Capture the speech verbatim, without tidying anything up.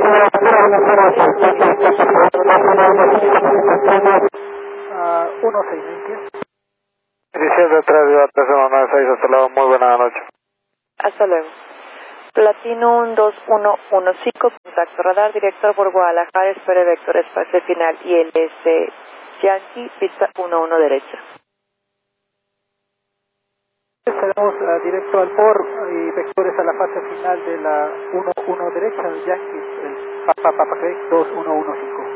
Ah, uno seis veinte. Dirección de tres de tres uno nueve seis, hasta luego, muy buena noche. Hasta luego. Platinum dos uno uno cinco, contacto radar, director por Guadalajara, espere vector espacio final I L S Yankee, pista uno uno derecha. Estaremos uh, directo al por y vectores a la fase final de la uno uno derecha, Yankee, el Papa Papa dos uno uno cinco.